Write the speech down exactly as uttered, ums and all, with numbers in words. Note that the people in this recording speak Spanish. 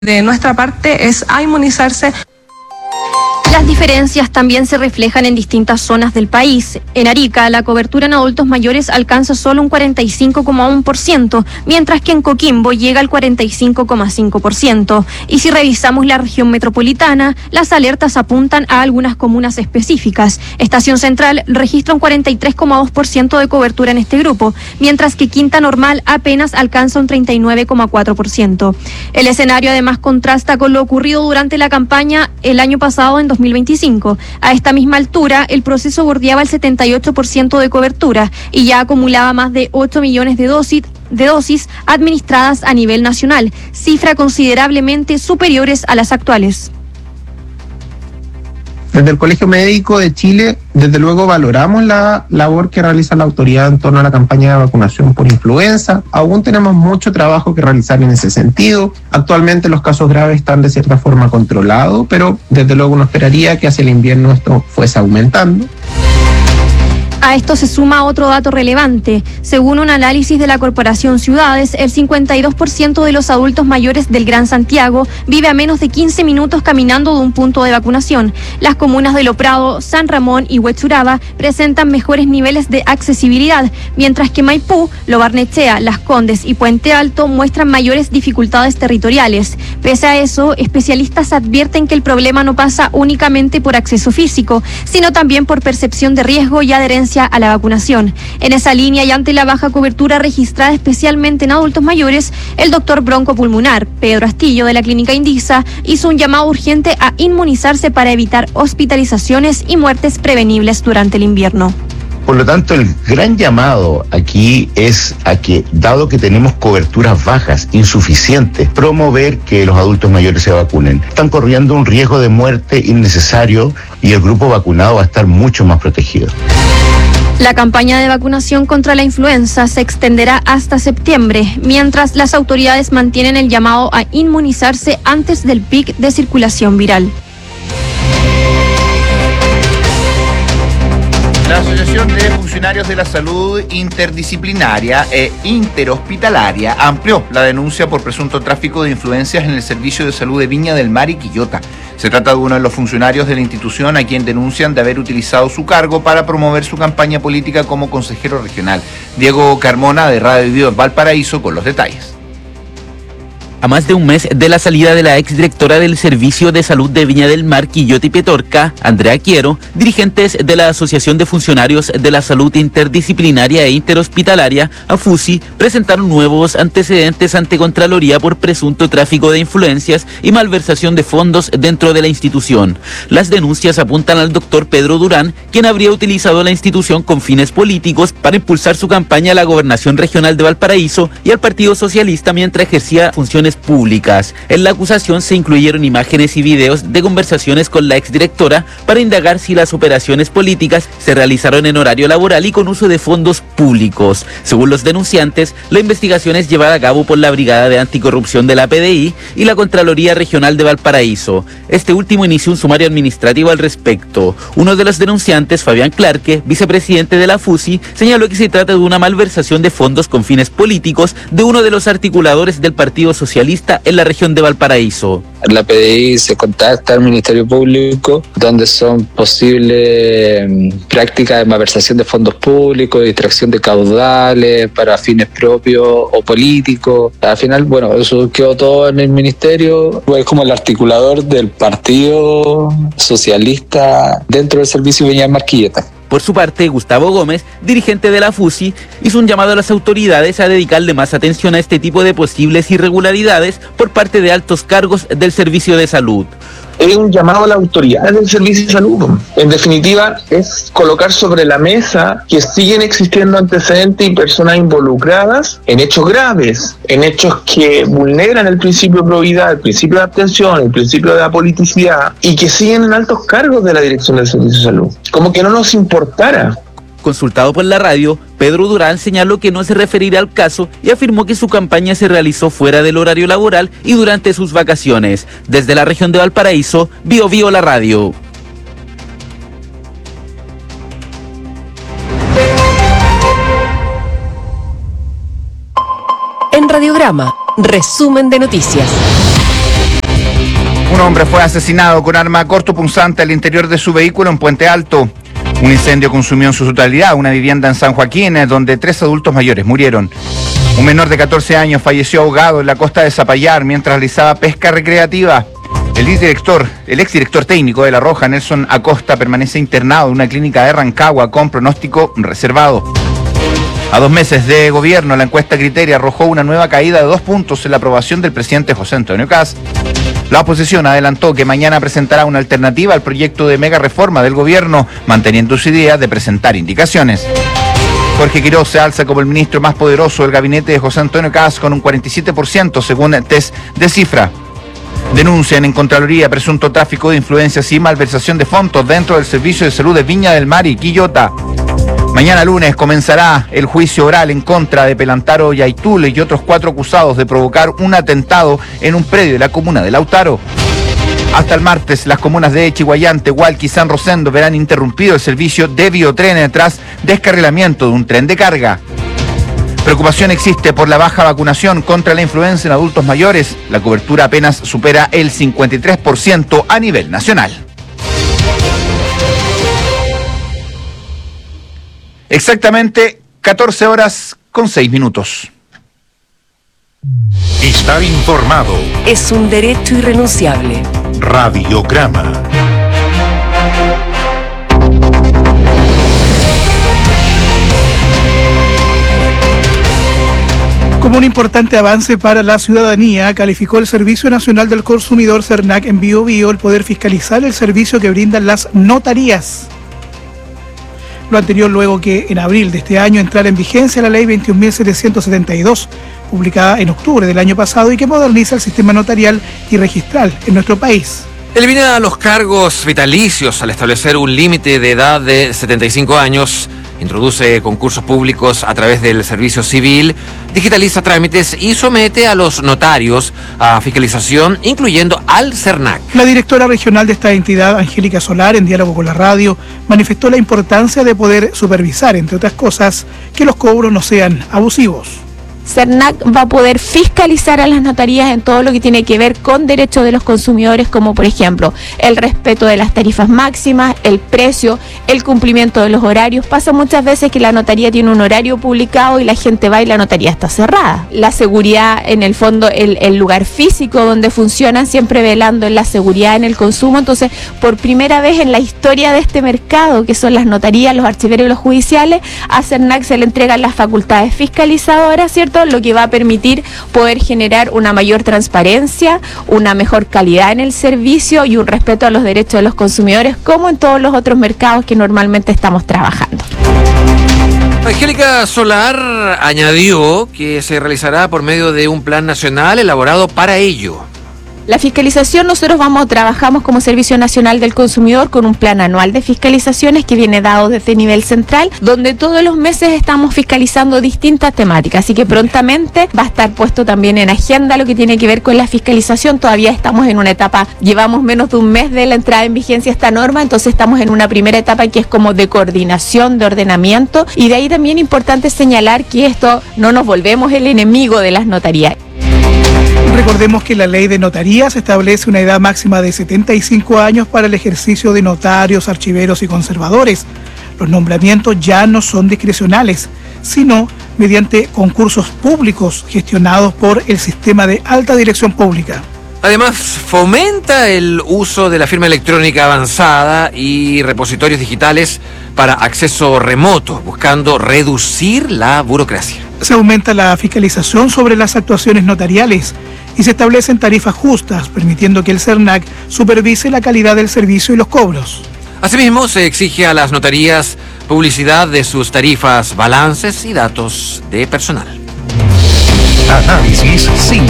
de nuestra parte es a inmunizarse. Las diferencias también se reflejan en distintas zonas del país. En Arica, la cobertura en adultos mayores alcanza solo un cuarenta y cinco coma uno por ciento, mientras que en Coquimbo llega al cuarenta y cinco coma cinco por ciento. Y si revisamos la región metropolitana, las alertas apuntan a algunas comunas específicas. Estación Central registra un cuarenta y tres coma dos por ciento de cobertura en este grupo, mientras que Quinta Normal apenas alcanza un treinta y nueve coma cuatro por ciento. El escenario además contrasta con lo ocurrido durante la campaña el año pasado en dos mil veinticinco. A esta misma altura, el proceso bordeaba el setenta y ocho por ciento de cobertura y ya acumulaba más de ocho millones de dosis, de dosis administradas a nivel nacional, cifra considerablemente superiores a las actuales. Desde el Colegio Médico de Chile, desde luego valoramos la labor que realiza la autoridad en torno a la campaña de vacunación por influenza. Aún tenemos mucho trabajo que realizar en ese sentido. Actualmente los casos graves están de cierta forma controlados, pero desde luego uno esperaría que hacia el invierno esto fuese aumentando. A esto se suma otro dato relevante. Según un análisis de la Corporación Ciudades, el cincuenta y dos por ciento de los adultos mayores del Gran Santiago vive a menos de quince minutos caminando de un punto de vacunación. Las comunas de Loprado, San Ramón y Huechuraba presentan mejores niveles de accesibilidad, mientras que Maipú, Lo Barnechea, Las Condes y Puente Alto muestran mayores dificultades territoriales. Pese a eso, especialistas advierten que el problema no pasa únicamente por acceso físico, sino también por percepción de riesgo y adherencia a la vacunación. En esa línea y ante la baja cobertura registrada especialmente en adultos mayores, el doctor broncopulmonar Pedro Astillo de la Clínica Indisa hizo un llamado urgente a inmunizarse para evitar hospitalizaciones y muertes prevenibles durante el invierno. Por lo tanto, el gran llamado aquí es a que, dado que tenemos coberturas bajas, insuficientes, promover que los adultos mayores se vacunen. Están corriendo un riesgo de muerte innecesario y el grupo vacunado va a estar mucho más protegido. La campaña de vacunación contra la influenza se extenderá hasta septiembre, mientras las autoridades mantienen el llamado a inmunizarse antes del pic de circulación viral. La Asociación de Funcionarios de la Salud Interdisciplinaria e Interhospitalaria amplió la denuncia por presunto tráfico de influencias en el Servicio de Salud de Viña del Mar y Quillota. Se trata de uno de los funcionarios de la institución a quien denuncian de haber utilizado su cargo para promover su campaña política como consejero regional. Diego Carmona, de Radio Vivo en Valparaíso, con los detalles. A más de un mes de la salida de la exdirectora del Servicio de Salud de Viña del Mar, Quillota y Petorca, Andrea Quiero, dirigentes de la Asociación de Funcionarios de la Salud Interdisciplinaria e Interhospitalaria, AFUSI, presentaron nuevos antecedentes ante Contraloría por presunto tráfico de influencias y malversación de fondos dentro de la institución. Las denuncias apuntan al doctor Pedro Durán, quien habría utilizado la institución con fines políticos para impulsar su campaña a la gobernación regional de Valparaíso y al Partido Socialista mientras ejercía funciones públicas. En la acusación se incluyeron imágenes y videos de conversaciones con la exdirectora para indagar si las operaciones políticas se realizaron en horario laboral y con uso de fondos públicos. Según los denunciantes, la investigación es llevada a cabo por la Brigada de Anticorrupción de la P D I y la Contraloría Regional de Valparaíso. Este último inició un sumario administrativo al respecto. Uno de los denunciantes, Fabián Clarke, vicepresidente de la FUSI, señaló que se trata de una malversación de fondos con fines políticos de uno de los articuladores del Partido Socialista en la región de Valparaíso. La P D I se contacta al Ministerio Público, donde son posibles um, prácticas de malversación de fondos públicos, distracción de caudales para fines propios o políticos. Al final, bueno, eso quedó todo en el Ministerio. Es como el articulador del Partido Socialista dentro del Servicio Viña del Mar Quillota. Por su parte, Gustavo Gómez, dirigente de la FUSI, hizo un llamado a las autoridades a dedicarle más atención a este tipo de posibles irregularidades por parte de altos cargos del servicio de salud. Es un llamado a la autoridad del Servicio de Salud. En definitiva, es colocar sobre la mesa que siguen existiendo antecedentes y personas involucradas en hechos graves, en hechos que vulneran el principio de probidad, el principio de abstención, el principio de apoliticidad, y que siguen en altos cargos de la dirección del Servicio de Salud. Como que no nos importara. Consultado por la radio, Pedro Durán señaló que no se referirá al caso y afirmó que su campaña se realizó fuera del horario laboral y durante sus vacaciones. Desde la región de Valparaíso, Bio Bio la radio. En Radiograma, resumen de noticias. hombre fue asesinado con arma cortopunzante al interior de su vehículo en Puente Alto. Un incendio consumió en su totalidad una vivienda en San Joaquín, donde tres adultos mayores murieron. Un menor de catorce años falleció ahogado en la costa de Zapallar mientras realizaba pesca recreativa. El exdirector, el exdirector técnico de La Roja, Nelson Acosta, permanece internado en una clínica de Rancagua con pronóstico reservado. A dos meses de gobierno, la encuesta Criteria arrojó una nueva caída de dos puntos en la aprobación del presidente José Antonio Kast. La oposición adelantó que mañana presentará una alternativa al proyecto de mega reforma del gobierno, manteniendo su idea de presentar indicaciones. Jorge Quiroz se alza como el ministro más poderoso del gabinete de José Antonio Kast con un cuarenta y siete por ciento según el test de cifra. Denuncian en Contraloría presunto tráfico de influencias y malversación de fondos dentro del Servicio de Salud de Viña del Mar y Quillota. Mañana lunes comenzará el juicio oral en contra de Pelantaro Yaitule y otros cuatro acusados de provocar un atentado en un predio de la comuna de Lautaro. Hasta el martes, las comunas de Chihuayante, Hualqui y San Rosendo verán interrumpido el servicio de biotrenes tras descarrilamiento de un tren de carga. Preocupación existe por la baja vacunación contra la influenza en adultos mayores. La cobertura apenas supera el cincuenta y tres por ciento a nivel nacional. Exactamente catorce horas con seis minutos. Estar informado es un derecho irrenunciable. Radiograma. Como un importante avance para la ciudadanía, calificó el Servicio Nacional del Consumidor Cernac en Bío Bío el poder fiscalizar el servicio que brindan las notarías. Lo anterior luego que en abril de este año entrara en vigencia la ley veintiún mil setecientos setenta y dos, publicada en octubre del año pasado y que moderniza el sistema notarial y registral en nuestro país. Elimina los cargos vitalicios al establecer un límite de edad de setenta y cinco años, introduce concursos públicos a través del servicio civil, digitaliza trámites y somete a los notarios a fiscalización, incluyendo al Cernac. La directora regional de esta entidad, Angélica Solar, en diálogo con la radio, manifestó la importancia de poder supervisar, entre otras cosas, que los cobros no sean abusivos. Cernac va a poder fiscalizar a las notarías en todo lo que tiene que ver con derechos de los consumidores, como por ejemplo el respeto de las tarifas máximas, el precio, el cumplimiento de los horarios. Pasa muchas veces que la notaría tiene un horario publicado y la gente va y la notaría está cerrada. La seguridad, en el fondo, el, el lugar físico donde funcionan, siempre velando en la seguridad en el consumo. Entonces, por primera vez en la historia de este mercado, que son las notarías, los archiveros y los judiciales, a Cernac se le entregan las facultades fiscalizadoras, ¿cierto?, lo que va a permitir poder generar una mayor transparencia, una mejor calidad en el servicio y un respeto a los derechos de los consumidores, como en todos los otros mercados que normalmente estamos trabajando. Angélica Solar añadió que se realizará por medio de un plan nacional elaborado para ello. La fiscalización, nosotros vamos, trabajamos como Servicio Nacional del Consumidor con un plan anual de fiscalizaciones que viene dado desde nivel central, donde todos los meses estamos fiscalizando distintas temáticas, así que prontamente va a estar puesto también en agenda lo que tiene que ver con la fiscalización. Todavía estamos en una etapa, llevamos menos de un mes de la entrada en vigencia esta norma, entonces estamos en una primera etapa que es como de coordinación, de ordenamiento, y de ahí también importante señalar que esto no nos volvemos el enemigo de las notarías. Recordemos que la ley de notarías establece una edad máxima de setenta y cinco años para el ejercicio de notarios, archiveros y conservadores. Los nombramientos ya no son discrecionales, sino mediante concursos públicos gestionados por el sistema de alta dirección pública. Además, fomenta el uso de la firma electrónica avanzada y repositorios digitales para acceso remoto, buscando reducir la burocracia. Se aumenta la fiscalización sobre las actuaciones notariales y se establecen tarifas justas, permitiendo que el Cernac supervise la calidad del servicio y los cobros. Asimismo, se exige a las notarías publicidad de sus tarifas, balances y datos de personal. Análisis sin